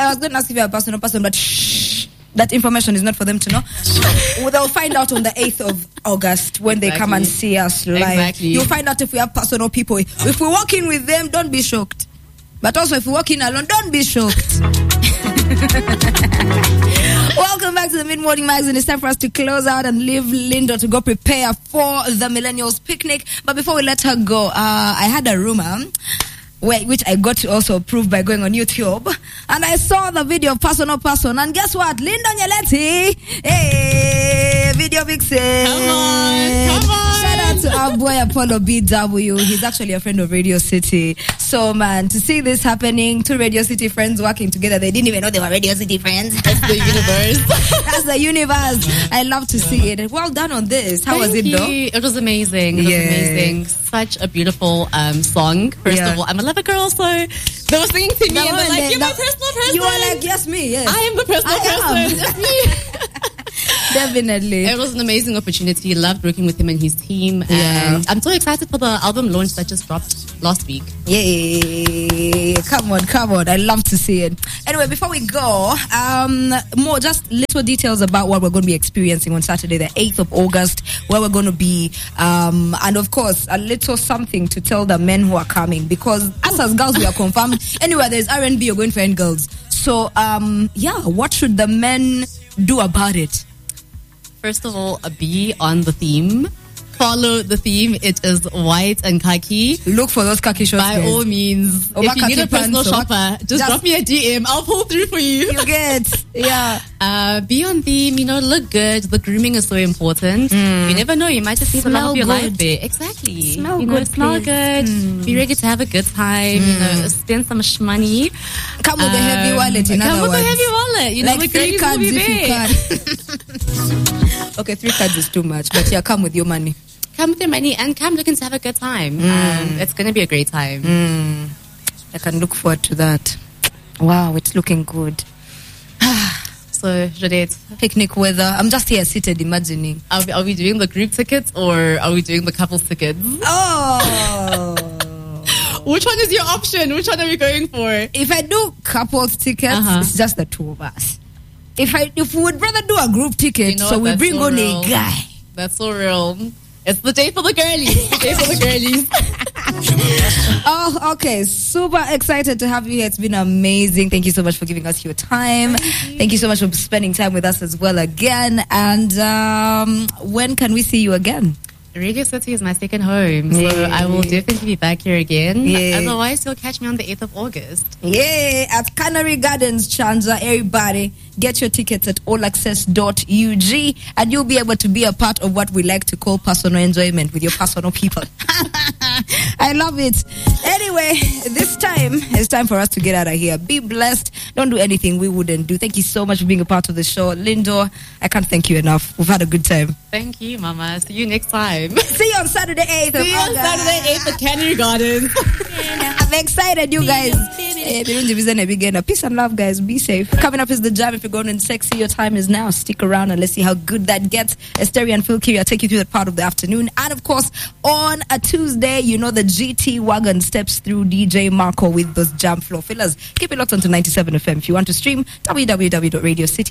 I was going to ask if you're a personal person, but shh, that information is not for them to know. They'll find out on the 8th of August when they come and see us live. Exactly. You'll find out if we have personal people. If we walk in with them, don't be shocked. But also, if we walk in alone, don't be shocked. Welcome back to the Mid-Morning Magazine. It's time for us to close out and leave Lindo to go prepare for the Millennials Picnic. But before we let her go, I had a rumor, which I got to also prove by going on YouTube. And I saw the video of Personal Person. And guess what? Lindo Nyeleti. Hey, video vixen. Come on. Shout out to our boy Apollo BW. He's actually a friend of Radio City. So, man, to see this happening, two Radio City friends working together, they didn't even know they were Radio City friends. That's the universe. That's the universe. I love to see it. Well done on this. How was it, though? It was amazing. It was amazing. Such a beautiful song. First of all, I'm a lover girl, so they were singing to me and they're like, you're my personal person. You were like, yes, me, yes. I am the personal person. That's me. Definitely. It was an amazing opportunity. Loved working with him and his team. And I'm so excited for the album launch that just dropped last week. Yay. Come on. I love to see it. Anyway, before we go, more just little details about what we're going to be experiencing on Saturday, the 8th of August, where we're going to be. And of course, a little something to tell the men who are coming, because us as girls, we are confirmed. Anywhere there's R&B, you're going to find girls. So, what should the men do about it? First of all, be on the theme. Follow the theme. It is white and khaki. Look for those khaki shorts. By all means. If you need a personal shopper, just drop me a DM. I'll pull through for you. You get. Yeah. Be on theme. Look good. The grooming is so important. You never know. You might just need the love of your life there. Exactly. Smell good. Be ready to have a good time. Spend some money. Come with a heavy wallet. Come with a heavy wallet. Like 3 cards if you can. Okay, 3 cards is too much. But yeah, come with your money. Come with your money and come looking to have a good time. It's going to be a great time. I can look forward to that. Wow, it's looking good. So, Jodette, picnic weather. I'm just here seated imagining. Are we doing the group tickets or are we doing the couples tickets? Oh. Which one is your option? Which one are we going for? If I do couples tickets, it's just the two of us. If we would rather do a group ticket, so we bring on a guy. That's so real. It's the day for the girlies. The day for the girlies. Oh, okay. Super excited to have you here. It's been amazing. Thank you so much for giving us your time. Thank you so much for spending time with us as well again. And when can we see you again? Radio City is my second home, so I will definitely be back here again. Otherwise, you'll catch me on the 8th of August. At Canary Gardens, Chanza. Everybody, get your tickets at allaccess.ug and you'll be able to be a part of what we like to call personal enjoyment with your personal people. I love it. Anyway, this time, it's time for us to get out of here. Be blessed. Don't do anything we wouldn't do. Thank you so much for being a part of the show. Lindo, I can't thank you enough. We've had a good time. Thank you, Mama. See you next time. See you on Saturday 8th. See you on Saturday 8th at Canary Gardens. I'm excited, you guys. Peace and love, guys. Be safe. Coming up is the jam. If you're going in sexy, your time is now. Stick around and let's see how good that gets. Esteri and Phil Kiri, I'll take you through that part of the afternoon. And of course, on a Tuesday, the GT wagon steps through DJ Marco with those jam floor fillers. Keep it locked onto 97 FM. If you want to stream, www.radiocity